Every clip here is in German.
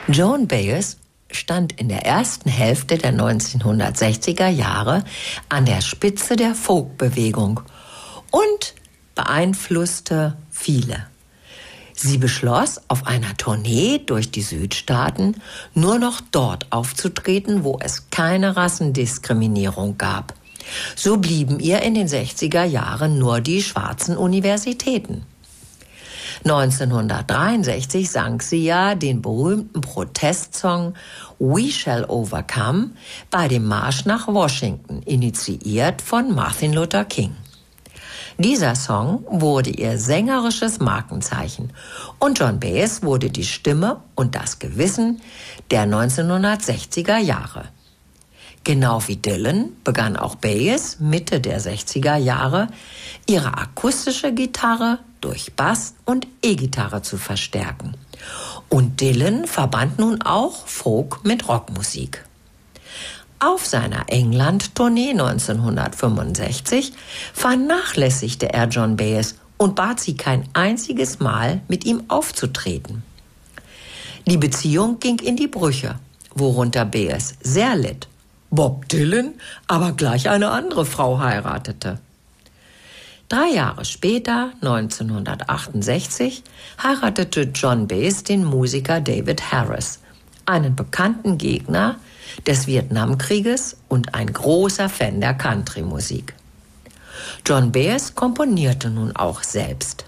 Joan Baez stand in der ersten Hälfte der 1960er Jahre an der Spitze der Folkbewegung und beeinflusste viele. Sie beschloss, auf einer Tournee durch die Südstaaten nur noch dort aufzutreten, wo es keine Rassendiskriminierung gab. So blieben ihr in den 60er Jahren nur die schwarzen Universitäten. 1963 sang sie ja den berühmten Protestsong We Shall Overcome bei dem Marsch nach Washington, initiiert von Martin Luther King. Dieser Song wurde ihr sängerisches Markenzeichen und Joan Baez wurde die Stimme und das Gewissen der 1960er Jahre. Genau wie Dylan begann auch Baez Mitte der 60er Jahre, ihre akustische Gitarre durch Bass und E-Gitarre zu verstärken. Und Dylan verband nun auch Folk mit Rockmusik. Auf seiner England-Tournee 1965 vernachlässigte er Joan Baez und bat sie kein einziges Mal, mit ihm aufzutreten. Die Beziehung ging in die Brüche, worunter Baez sehr litt. Bob Dylan aber gleich eine andere Frau heiratete. 3 Jahre später, 1968, heiratete Joan Baez den Musiker David Harris, einen bekannten Gegner des Vietnamkrieges und ein großer Fan der Country-Musik. Joan Baez komponierte nun auch selbst.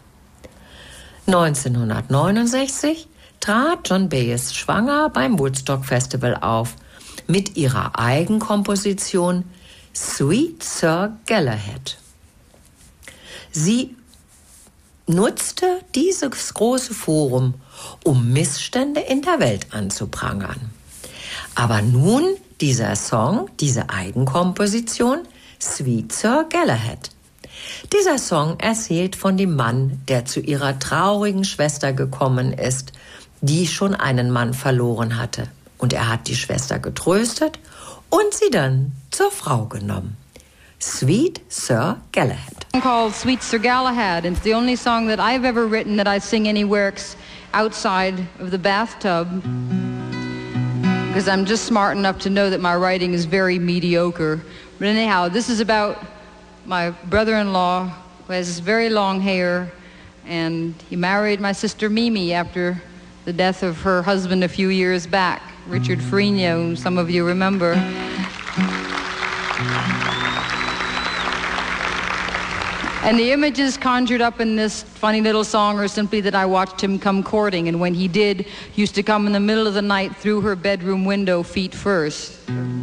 1969 trat Joan Baez schwanger beim Woodstock Festival auf mit ihrer Eigenkomposition Sweet Sir Galahad. Sie nutzte dieses große Forum, um Missstände in der Welt anzuprangern. Aber nun dieser Song, diese Eigenkomposition, Sweet Sir Galahad. Dieser Song erzählt von dem Mann, der zu ihrer traurigen Schwester gekommen ist, die schon einen Mann verloren hatte. Und er hat die Schwester getröstet und sie dann zur Frau genommen. Sweet Sir Galahad. Called Sweet Sir Galahad. It's the only song that I've ever written that I sing anywhere outside of the bathtub. Because I'm just smart enough to know that my writing is very mediocre. But anyhow, this is about my brother-in-law who has very long hair, and he married my sister Mimi after the death of her husband a few years back, Richard Ferrigno, whom some of you remember. And the images conjured up in this funny little song are simply that I watched him come courting, and when he did, he used to come in the middle of the night through her bedroom window, feet first.